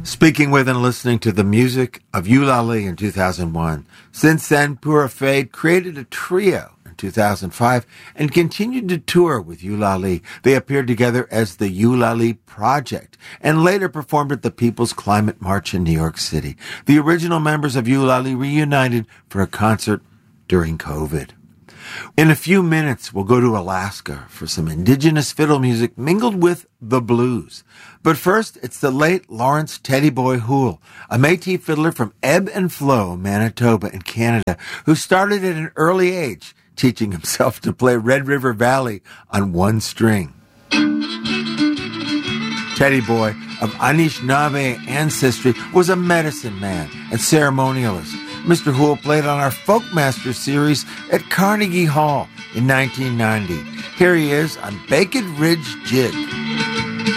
Speaking with and listening to the music of Eulalie in 2001. Since then, Pura Fade created a trio in 2005 and continued to tour with Eulalie. They appeared together as the Eulalie Project and later performed at the People's Climate March in New York City. The original members of Eulalie reunited for a concert during COVID. In a few minutes, we'll go to Alaska for some indigenous fiddle music mingled with the blues. But first, it's the late Lawrence Teddy Boy Houle, a Métis fiddler from Ebb and Flow, Manitoba in Canada, who started at an early age, teaching himself to play Red River Valley on one string. Teddy Boy, of Anishinaabe ancestry, was a medicine man and ceremonialist. Mr. Houle played on our Folkmaster series at Carnegie Hall in 1990. Here he is on Bacon Ridge Jig.